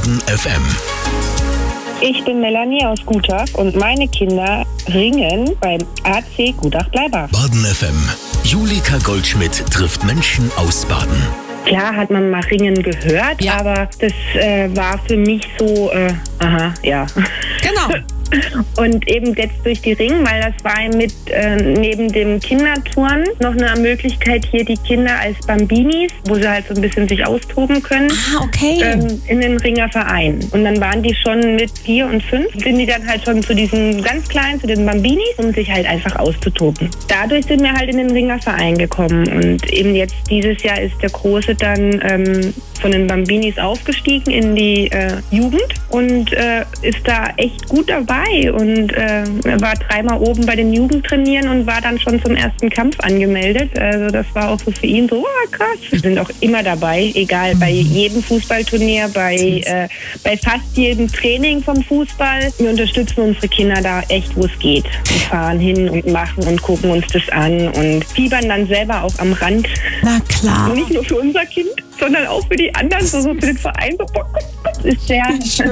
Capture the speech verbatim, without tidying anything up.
Baden F M. Ich bin Melanie aus Gutach und meine Kinder ringen beim A C Gutach-Bleibach. Baden F M. Julika Goldschmidt trifft Menschen aus Baden. Klar hat man mal Ringen gehört, Ja. aber das äh, war für mich so, äh, aha, ja. Genau. Und eben jetzt durch die Ring, weil das war mit äh, neben dem Kinderturnen noch eine Möglichkeit, hier die Kinder als Bambinis, wo sie halt so ein bisschen sich austoben können, Ah, okay. ähm, in den Ringerverein. Und dann waren die schon mit vier und fünf, sind die dann halt schon zu diesen ganz kleinen, zu den Bambinis, um sich halt einfach auszutoben. Dadurch sind wir halt in den Ringerverein gekommen und eben jetzt dieses Jahr ist der Große dann ähm, von den Bambinis aufgestiegen in die äh, Jugend und äh, ist da echt gut dabei und äh, war dreimal oben bei den Jugendtrainieren und war dann schon zum ersten Kampf angemeldet. Also das war auch so für ihn so, oh, krass. Wir sind auch immer dabei, egal bei jedem Fußballturnier, bei, äh, bei fast jedem Training vom Fußball. Wir unterstützen unsere Kinder da echt, wo es geht. Wir fahren hin und machen und gucken uns das an und fiebern dann selber auch am Rand. Na klar. Nicht nur für unser Kind, sondern auch für die anderen, so, so für den Verein. So, boah, das ist sehr